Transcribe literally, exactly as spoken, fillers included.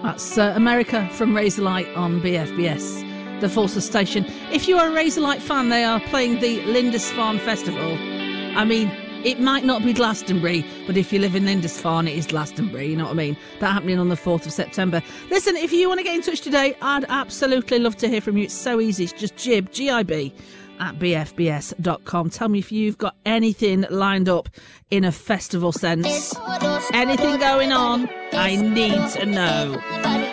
That's uh, America from Razorlight on B F B S, the Forces station. If you are a Razorlight fan, they are playing the Lindisfarne Festival. I mean, it might not be Glastonbury, but if you live in Lindisfarne, it is Glastonbury, you know what I mean? That happening on the fourth of September. Listen, if you want to get in touch today, I'd absolutely love to hear from you. It's so easy. It's just Jib, G I B, at b f b s dot com. Tell me if you've got anything lined up in a festival sense. Anything going on? I need to know.